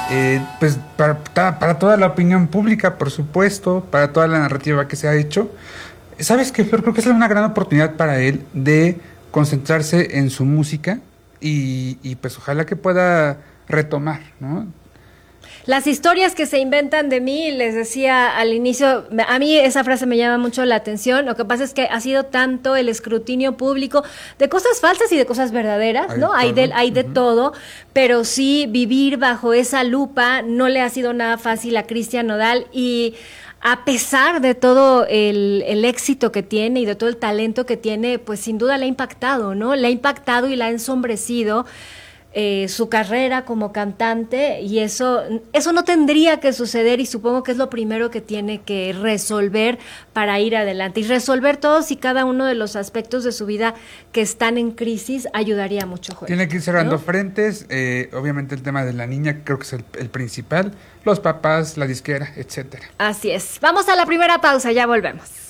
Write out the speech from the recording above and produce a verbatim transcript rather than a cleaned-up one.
eh, pues para, para toda la opinión pública, por supuesto, para toda la narrativa que se ha hecho. ¿Sabes qué, Flor? Creo que es una gran oportunidad para él de concentrarse en su música y, y pues ojalá que pueda retomar, ¿no? Las historias que se inventan de mí, les decía al inicio, a mí esa frase me llama mucho la atención. Lo que pasa es que ha sido tanto el escrutinio público de cosas falsas y de cosas verdaderas, ¿no? Hay de, hay de uh-huh. todo, pero sí vivir bajo esa lupa no le ha sido nada fácil a Cristian Nodal, y a pesar de todo el, el éxito que tiene y de todo el talento que tiene, pues sin duda le ha impactado, ¿no? Le ha impactado y la ha ensombrecido Eh, su carrera como cantante, y eso, eso no tendría que suceder, y supongo que es lo primero que tiene que resolver para ir adelante, y resolver todos y cada uno de los aspectos de su vida que están en crisis ayudaría mucho, Joel. Tiene que ir cerrando, ¿no?, frentes, eh, obviamente el tema de la niña creo que es el, el principal, los papás, la disquera, etcétera. Así es. Vamos a la primera pausa, ya volvemos.